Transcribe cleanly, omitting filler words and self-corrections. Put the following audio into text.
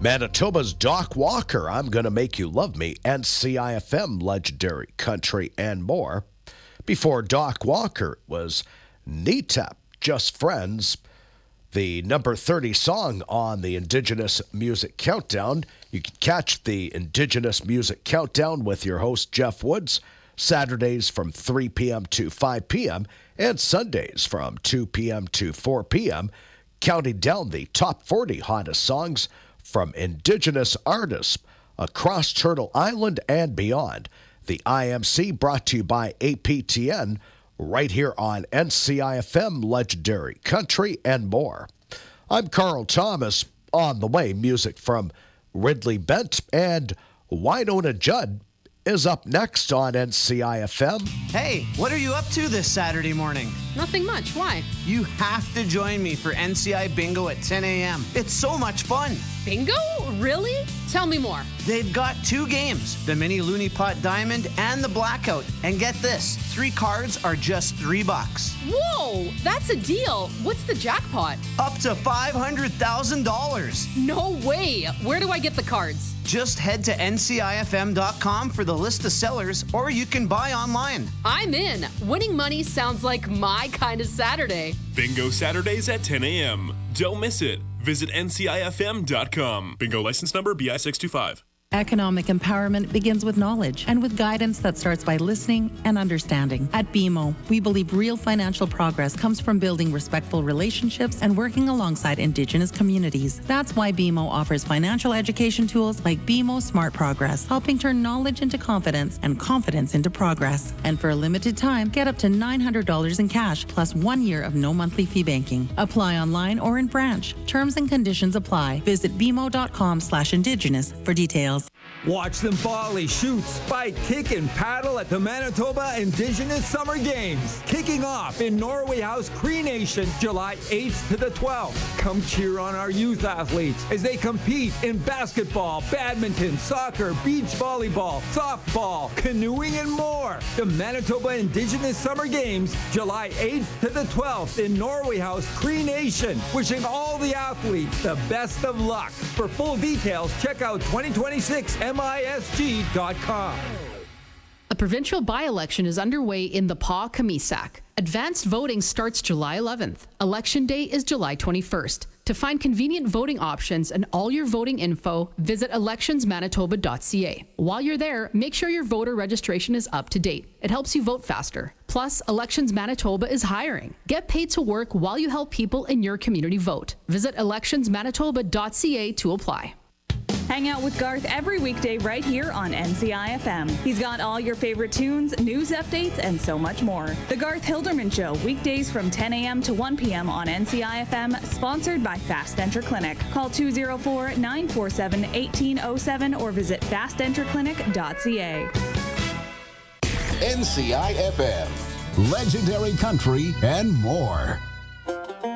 Manitoba's Doc Walker, I'm Gonna Make You Love Me, and CIFM, Legendary Country, and more. Before Doc Walker was NETAP, Just Friends, the number 30 song on the Indigenous Music Countdown. You can catch the Indigenous Music Countdown with your host, Jeff Woods, Saturdays from 3 p.m. to 5 p.m. and Sundays from 2 p.m. to 4 p.m., counting down the top 40 hottest songs from Indigenous artists across Turtle Island and beyond. The IMC brought to you by APTN right here on NCIFM, Legendary Country, and more. I'm Carl Thomas. On the way, music from Ridley Bent and Wynonna Judd is up next on NCIFM. Hey, what are you up to this Saturday morning? Nothing much. Why? You have to join me for NCI Bingo at 10 a.m. It's so much fun. Bingo? Really? Tell me more. They've got 2 games, the Mini Looney Pot Diamond and the Blackout. And get this, 3 cards are just $3. Whoa, that's a deal. What's the jackpot? Up to $500,000. No way. Where do I get the cards? Just head to ncifm.com for the list of sellers, or you can buy online. I'm in. Winning money sounds like my kind of Saturday. Bingo Saturdays at 10 a.m. Don't miss it. Visit ncifm.com. Bingo license number BI625. Economic empowerment begins with knowledge and with guidance that starts by listening and understanding. At BMO, we believe real financial progress comes from building respectful relationships and working alongside Indigenous communities. That's why BMO offers financial education tools like BMO Smart Progress, helping turn knowledge into confidence and confidence into progress. And for a limited time, get up to $900 in cash plus 1 year of no monthly fee banking. Apply online or in branch. Terms and conditions apply. Visit bmo.com/indigenous for details. Watch them volley, shoot, spike, kick, and paddle at the Manitoba Indigenous Summer Games. Kicking off in Norway House Cree Nation, July 8th to the 12th. Come cheer on our youth athletes as they compete in basketball, badminton, soccer, beach volleyball, softball, canoeing, and more. The Manitoba Indigenous Summer Games, July 8th to the 12th in Norway House Cree Nation. Wishing all the athletes the best of luck. For full details, check out 2026misg.com. A provincial by-election is underway in the Pas-Kamisak. Advanced voting starts July 11th. Election day is July 21st. To find convenient voting options and all your voting info, visit electionsmanitoba.ca. While you're there, make sure your voter registration is up to date. It helps you vote faster. Plus, Elections Manitoba is hiring. Get paid to work while you help people in your community vote. Visit electionsmanitoba.ca to apply. Hang out with Garth every weekday right here on NCIFM. He's got all your favorite tunes, news updates, and so much more. The Garth Hilderman Show, weekdays from 10 a.m. to 1 p.m. on NCIFM, sponsored by Fast Enter Clinic. Call 204-947-1807 or visit fastenterclinic.ca. NCIFM, Legendary Country, and more.